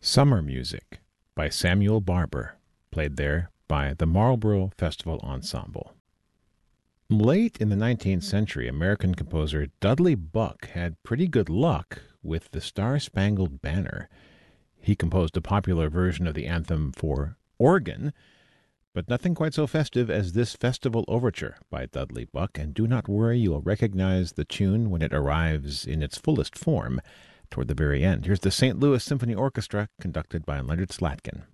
Summer Music by Samuel Barber, played there by the Marlborough Festival Ensemble. Late in the 19th century, American composer Dudley Buck had pretty good luck with the Star-Spangled Banner. He composed a popular version of the anthem for organ, but nothing quite so festive as this festival overture by Dudley Buck, and do not worry, you'll recognize the tune when it arrives in its fullest form toward the very end. Here's the St. Louis Symphony Orchestra, conducted by Leonard Slatkin.